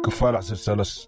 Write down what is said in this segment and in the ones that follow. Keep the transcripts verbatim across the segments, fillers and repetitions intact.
كفال عسر سلس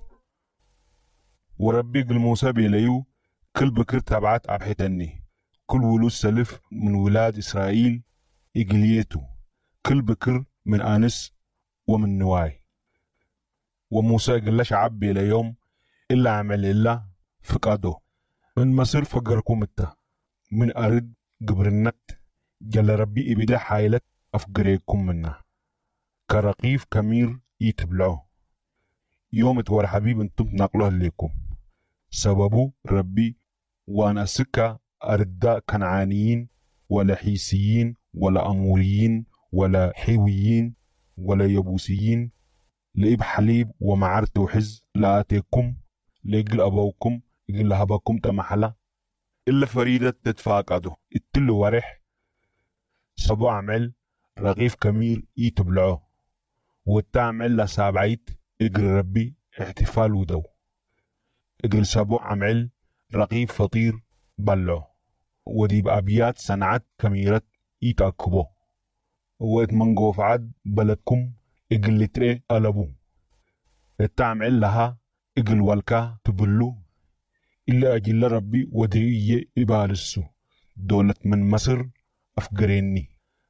وربي قل موسى بيليو كل بكر تبعت عبحتني كل ولود سلف من ولاد إسرائيل إقليتو كل بكر من آنس ومن نواي. وموسى قل لشعب بيليوم إلا عمل الله فقاده من مصر فقركم التا من أرد قبرنت جل ربي إبدا حايلت أفقريكم منا كرقيف كمير يتبلعه يوم تور حبيب انتم نقله لكم سببه ربي وانا سكا أردا كنعانيين ولا حيسيين ولا أموريين ولا حيويين ولا يبوسيين لإب حليب ومعرت وحز لآتيكم ليقل أبوكم يقل هباكم تمحلا إلا فريدة تتفاقده اتلو ورح سبو عمل رغيف كمير يتبلعه والتعمل لسابعيت اقل ربي احتفال ودو اقل سبو عمل رغيف فطير بلعه وديب أبيات صنعت كميرة يتأكبه ويت منقوف عد بلدكم اقل لتري ألبو التعمل لها اقل والكا تبلو إلا أجل ربي وديئي إبالسو دولة من مصر أفقريني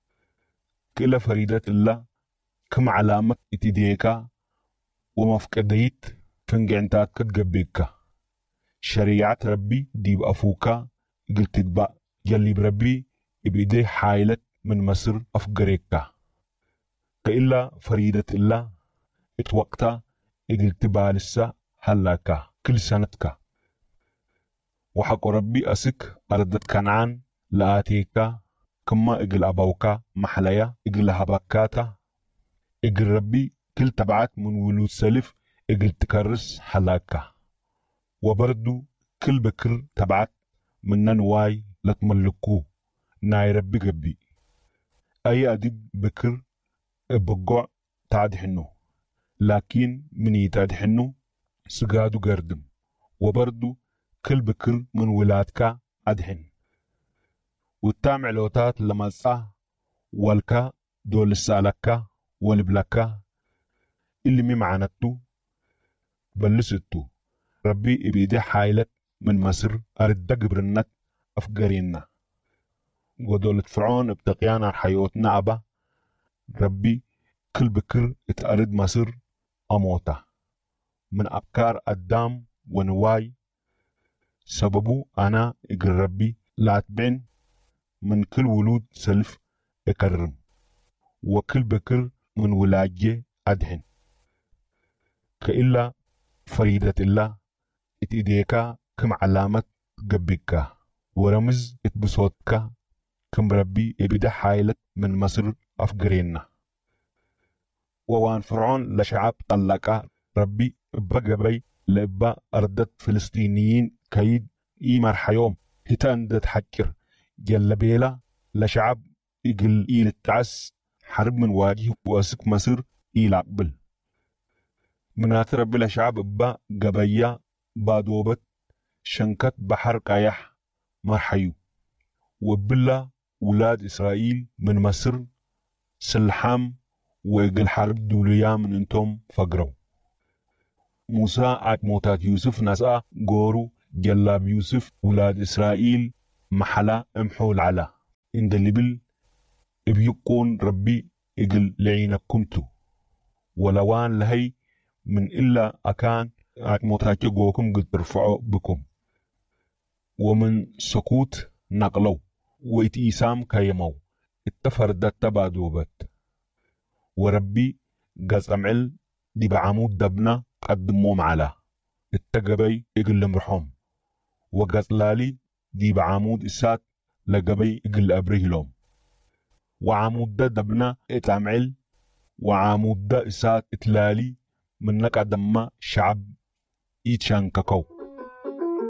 كلا فريدة الله كم علامة اتديكا ومفقديت فنجعنتات كتقبيكا شريعة ربي ديب أفوكا قلت تتبع يلي بربي إبيدي حايلت من مصر أفقريكا كإلا فريدة الله اتوقتا قلت بالسا هلاكا كل سنتكا وحق ربي أسك أردت كنعان لآتيكا كما إقل أبوكا محليا إقل هباكاتا إقل ربي كل تبعات من ولود سلف إقل تكرس حلاكا وبردو كل بكر تبعات من ننواي لتملكو ناي ربي قبي أي أدب بكر بقع تعدحنو لكن من يتعدحنو سقادو قردم وبردو كل بكر من ولادك أدحن والتعملوتات لما صح والكا دول السالكا والبلكا اللي ممعنتو بلستو ربي إبيدي حايلت من مصر أرد قبرنت أفقرينا ودولة فرعون ابتقيانا حيوتنا أبا ربي كل بكر اتأرد مصر أموتا من أبكار الدام ونواي سببو أنا إقر ربي لا تبين من كل ولود سلف اكرم وكل بكر من ولاجه أدهن كإلا فريدة الله اتإديكا كم علامة قبكا ورمز اتبسوتكا كم ربي ابدا حايلت من مصر أفقرينا ووان فرعون لشعب طلقا ربي بقبي لإبا أردت فلسطينيين كيد إيمار حيوم هتاندت حكر جل بيلا لشعب يقل إيل التعس حرب من واجه واسك مصر إيل عقبل منات ربي لشعب إبا قبيا بادوبت شنكت بحر قايح مرحيو وبلا ولاد إسرائيل من مصر سلحام ويقل حرب دوليا من انتم فقروا موسى عاد موتات يوسف نساء قورو جلاب يوسف ولاد إسرائيل محلا امحول على إن دلبل بيكون ربي إقل لعينكمتو ولوان لهي من إلا أكان عاد موتات يقوكم قد ترفعوا بكم ومن سكوت نقلو وإتئسام كيمو اتفردت تبادوبت وربي قز أمعل دي بعمود دبنا قدموم على التقبي إقل مرحوم وقز لالي دي بعمود إسات لقبي إقل أبريه لهم وعمود دا دبنا اتعمل وعمود دا إسات اتلالي منك عدما شعب إيتشان كاكو